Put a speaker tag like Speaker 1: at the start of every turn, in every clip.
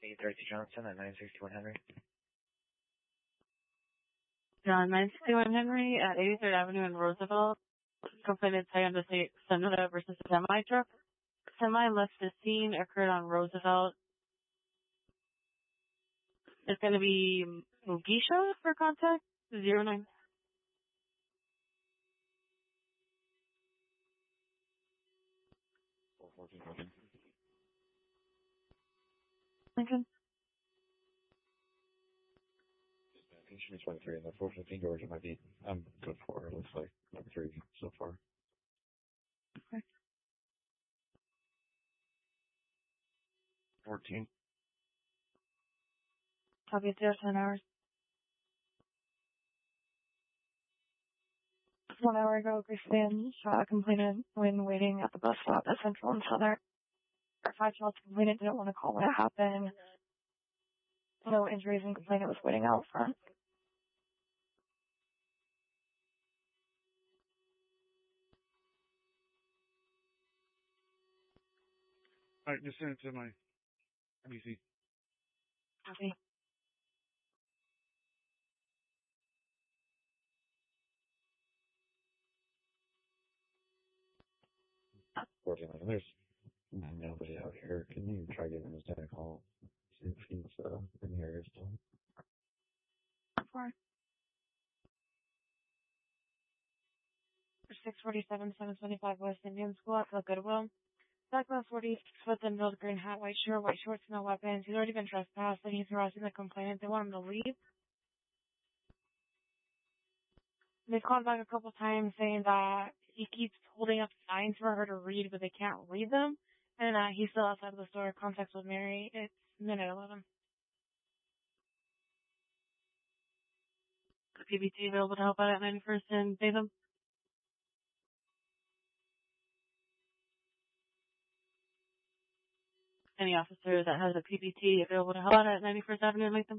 Speaker 1: 832 Johnson at 961 Henry.
Speaker 2: John, 961 Henry at 83rd Avenue in Roosevelt. Complainant Hyundai Sonata versus a semi truck. Semi left the scene, occurred on Roosevelt. It's going to be Mugisha for contact. 09. Lincoln.
Speaker 1: It should be 23, and the 415 Georgia might be, I'm good for it. Looks like number 3 so far.
Speaker 2: Okay.
Speaker 1: 14.
Speaker 2: Copy it there, 10 hours. 1 hour ago, Griffin shot a complainant when waiting at the bus stop at Central and Southern. 5 shots, complainant didn't want to call when it happened. No injuries, and complainant was waiting out front.
Speaker 3: Alright, just send it to my NBC.
Speaker 2: Copy.
Speaker 1: Fortunately, there's nobody out here. Can you try giving his dad a call? See if he's in the area still.
Speaker 2: For 647, 725 West Indian School at the Goodwill. Black man 40 foot and build, green hat, white shirt, white shorts, no weapons. He's already been trespassed and he's harassing the complainant. They want him to leave. They've called back a couple times saying that he keeps holding up signs for her to read, but they can't read them. And he's still outside of the store. Contacts with Mary. It's minute 11. PBT available to help out at 91st and Batham. Any officer that has a PBT available to help out at 91st Avenue and Latham.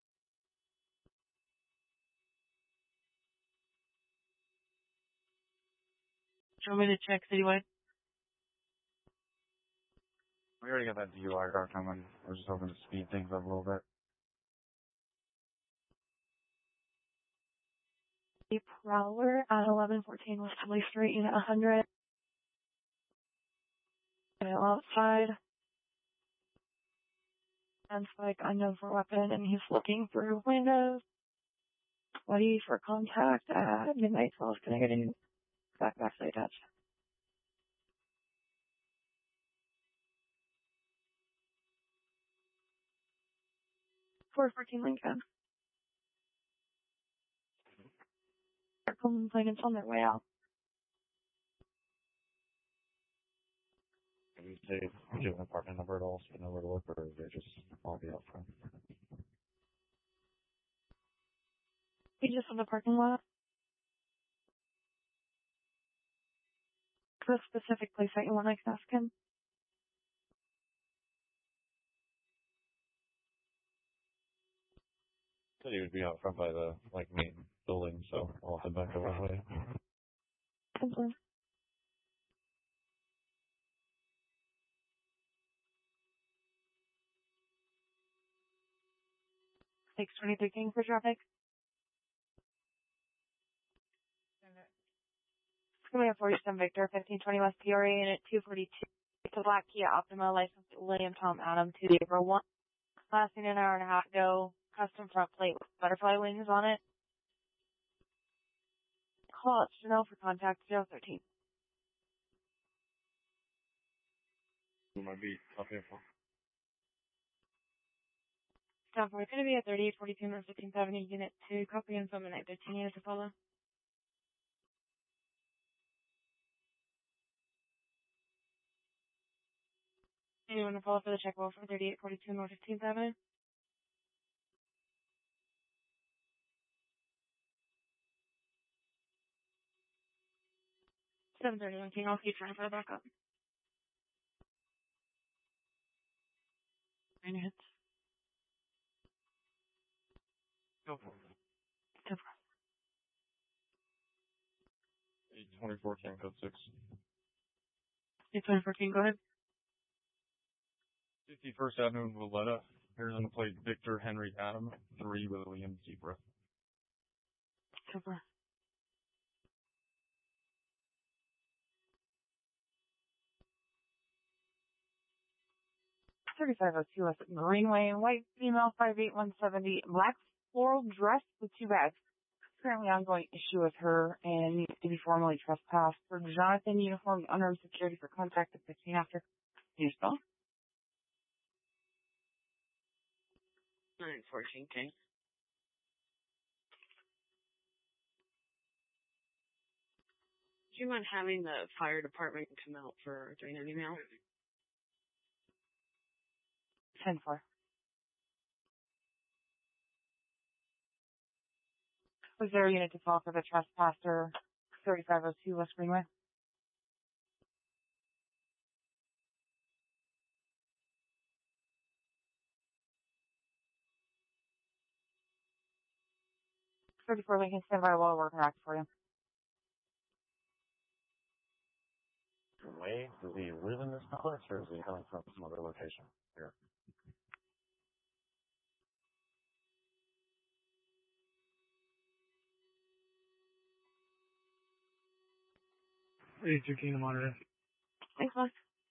Speaker 2: Do you want me to check citywide?
Speaker 3: We already got that DUI car coming. We're just hoping to speed things up a little bit.
Speaker 2: A Prowler at 1114 West Lee Street, Unit 100. Outside. And Spike unknown for weapon, and he's looking through windows. Ready for contact at midnight. So I was gonna get in backside attached. 414 Lincoln. Complainants on their way out.
Speaker 1: Have you give an apartment number at all so you know where to look, or is it just all be out front?
Speaker 2: He just on the parking lot. The specific place that you want, I can ask him.
Speaker 1: Said he would be out front by the main building, so I'll head back over that way.
Speaker 2: Simply. Takes 23 King for traffic. It's going to be a 47 Victor, 1520 West Peoria, Unit 242. It's a black Kia Optima, licensed William Tom Adam, 2 April 1. Lasting an hour and a half ago. Custom front plate with butterfly wings on it. Call out Chanel for contact 013.
Speaker 3: Who might be up here for?
Speaker 2: Stop for it's going to be a 3842 North 15th Avenue, Unit 2. Copy and film at 913 units to follow. Anyone to follow for the check roll for 3842 North 15th Avenue? $731 King. I'll keep trying for the backup. 9 hits.
Speaker 3: Go for it.
Speaker 2: Go for it.
Speaker 3: 824 King, code 6.
Speaker 2: 824 King, go ahead.
Speaker 3: 51st Avenue, Valletta. Here's on the plate Victor Henry Adam, 3 William Zebra.
Speaker 2: Super. 3502 West Greenway, white female, 5'8", 170, black floral dress with 2 bags. Currently ongoing issue with her and needs to be formally trespassed. For Jonathan, uniformed unarmed security for contact at 15 after. Can you spell?
Speaker 4: 914 King. Do you mind having the fire department come out for doing an email?
Speaker 2: 10-4. Was there a unit to call for the trespasser, 3502 West Greenway? $34 Lincoln, stand by while I work act for you.
Speaker 3: Wade, does he live in this complex or is he coming from some other location here?
Speaker 5: Agent Kingdom Monitor.
Speaker 2: Thanks, boss.